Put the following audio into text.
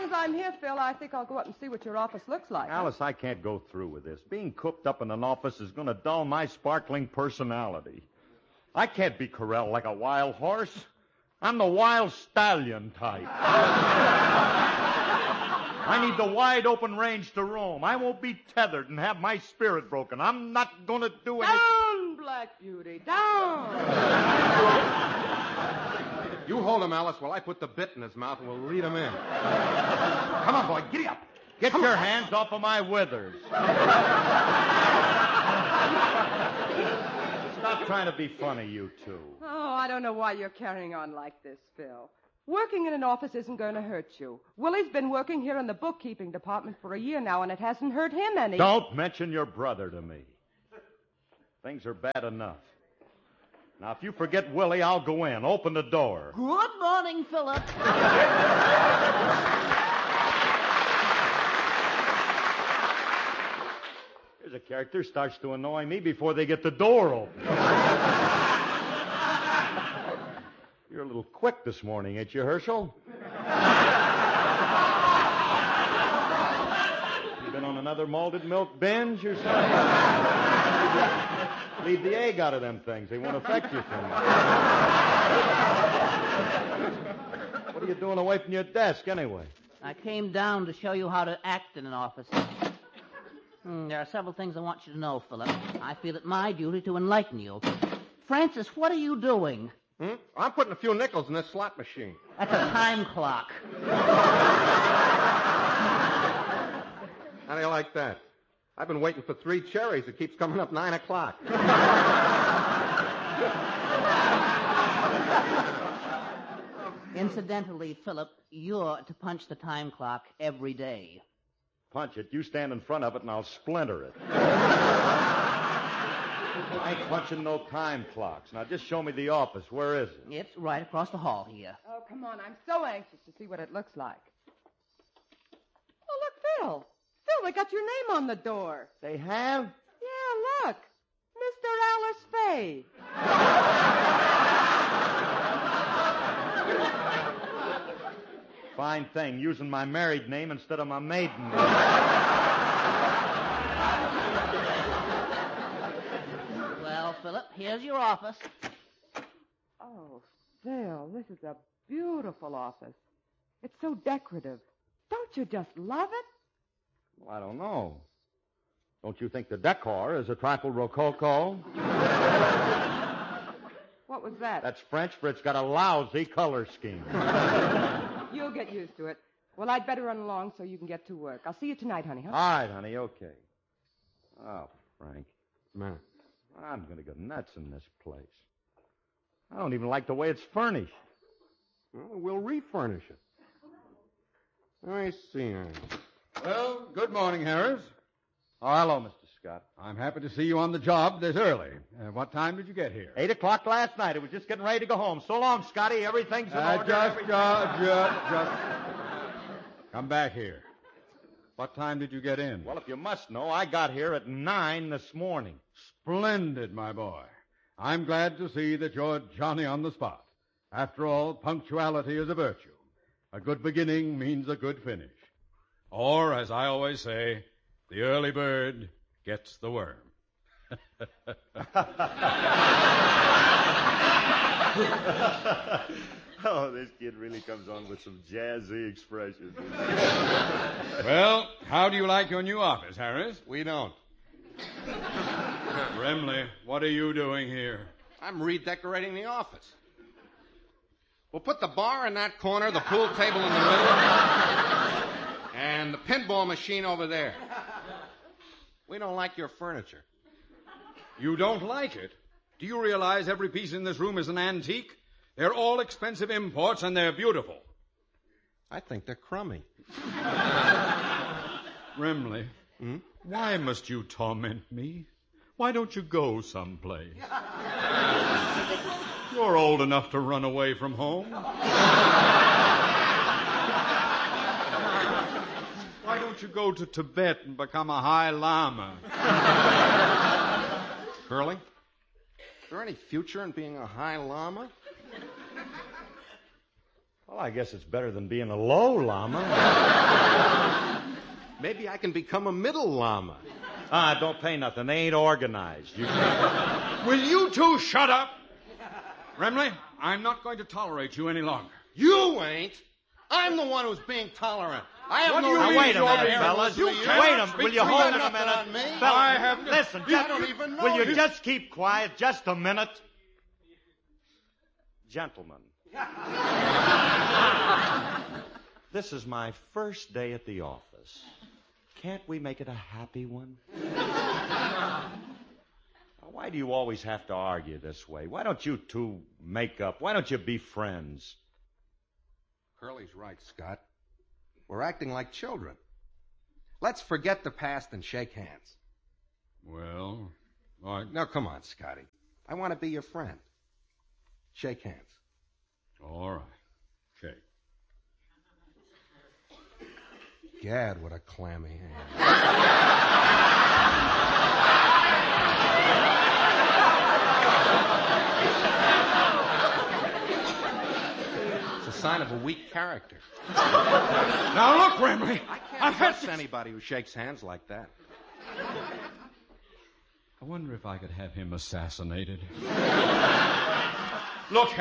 long as I'm here, Phil, I think I'll go up and see what your office looks like. Alice, I can't go through with this. Being cooped up in an office is going to dull my sparkling personality. I can't be corralled like a wild horse. I'm the wild stallion type. I need the wide open range to roam. I won't be tethered and have my spirit broken. I'm not going to do anything. Down, Black Beauty, down. You hold him, Alice, while I put the bit in his mouth and we'll lead him in. Come on, boy, giddy up. Get your hands off of my withers. Stop trying to be funny, you two. Oh, I don't know why you're carrying on like this, Phil. Working in an office isn't going to hurt you. Willie's been working here in the bookkeeping department for a year now, and it hasn't hurt him any. Don't mention your brother to me. Things are bad enough. Now, if you forget Willie, I'll go in. Open the door. Good morning, Philip. Here's a character who starts to annoy me before they get the door open. You're a little quick this morning, ain't you, Herschel? You been on another malted milk binge or something? Leave the egg out of them things. They won't affect you too much. What are you doing away from your desk, anyway? I came down to show you how to act in an office. There are several things I want you to know, Philip. I feel it my duty to enlighten you. Francis, what are you doing? I'm putting a few nickels in this slot machine. That's a time clock. How do you like that? I've been waiting for 3 cherries. It keeps coming up 9 o'clock. Incidentally, Philip, you're to punch the time clock every day. Punch it. You stand in front of it, and I'll splinter it. I ain't punching no time clocks. Now, just show me the office. Where is it? It's right across the hall here. Oh, come on. I'm so anxious to see what it looks like. Oh, look, Phil. Phil, they got your name on the door. They have? Yeah, look. Mr. Alice Faye. Fine thing, using my married name instead of my maiden name. Well, Philip, here's your office. Oh, Phil, this is a beautiful office. It's so decorative. Don't you just love it? Well, I don't know. Don't you think the decor is a trifle rococo? What was that? That's French for it's got a lousy color scheme. You'll get used to it. Well, I'd better run along so you can get to work. I'll see you tonight, honey, huh? All right, honey, okay. Oh, Frank. Man. I'm going to go nuts in this place. I don't even like the way it's furnished. Well, we'll refurnish it. Let me see. Well, good morning, Harris. Oh, hello, Mr. Scott. I'm happy to see you on the job this early. What time did you get here? 8 o'clock last night. It was just getting ready to go home. So long, Scotty. Everything's in order. Just come back here. What time did you get in? Well, if you must know, I got here at 9 this morning. Splendid, my boy. I'm glad to see that you're Johnny on the spot. After all, punctuality is a virtue. A good beginning means a good finish. Or, as I always say, the early bird gets the worm. Oh, this kid really comes on with some jazzy expressions. Well, how do you like your new office, Harris? We don't. Remley, what are you doing here? I'm redecorating the office. We'll put the bar in that corner, the pool table in the middle, and the pinball machine over there. We don't like your furniture. You don't like it? Do you realize every piece in this room is an antique? They're all expensive imports, and they're beautiful. I think they're crummy. Remley, why must you torment me? Why don't you go someplace? You're old enough to run away from home. Why don't you go to Tibet and become a High Lama? Curly, is there any future in being a High Lama? Well, I guess it's better than being a low llama. Maybe I can become a middle llama. Don't pay nothing. They ain't organized. You can't. Will you two shut up? Remley, I'm not going to tolerate you any longer. You ain't. I'm the one who's being tolerant. I have What no do you right mean Wait a to you're minute, being- fellas. You Wait can't a speak Will you for hold it a nothing minute? on me. Fellas, I have- Listen, You don't even know will you me. just keep quiet just a minute? Gentlemen. This is my first day at the office. Can't we make it a happy one? Why do you always have to argue this way? Why don't you two make up? Why don't you be friends? Curly's right, Scott. We're acting like children. Let's forget the past and shake hands. Well, all right. Now, come on, Scotty. I want to be your friend. Shake hands. All right. Shake. Gad, what a clammy hand. It's a sign of a weak character. Now look, Remley. I can't trust anybody who shakes hands like that. I wonder if I could have him assassinated. Look,